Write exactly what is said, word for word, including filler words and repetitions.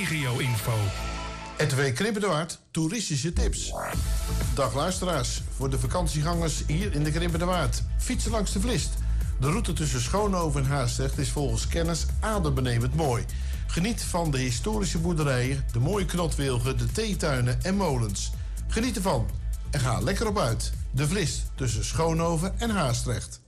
regio-info. R T W Krimpen de Waard, toeristische tips. Dag luisteraars, voor de vakantiegangers hier in de Krimpen de Waard. Fietsen langs de Vlist. De route tussen Schoonhoven en Haastrecht is volgens kenners adembenemend mooi. Geniet van de historische boerderijen, de mooie knotwilgen, de theetuinen en molens. Geniet ervan en ga lekker op uit. De Vlist tussen Schoonhoven en Haastrecht.